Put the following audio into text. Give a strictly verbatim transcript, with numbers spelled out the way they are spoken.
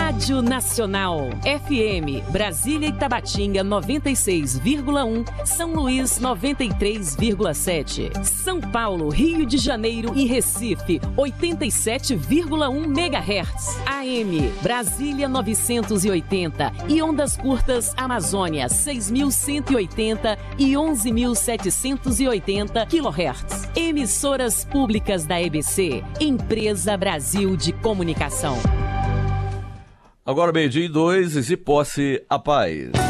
Rádio Nacional, F M, Brasília e Tabatinga noventa e seis vírgula um, São Luís noventa e três vírgula sete, São Paulo, Rio de Janeiro e Recife oitenta e sete vírgula um megahertz, A M, Brasília novecentos e oitenta e ondas curtas Amazônia seis mil cento e oitenta e onze mil setecentos e oitenta quilohertz. Emissoras públicas da E B C, Empresa Brasil de Comunicação. Agora meio-dia e dois, e se posse a paz.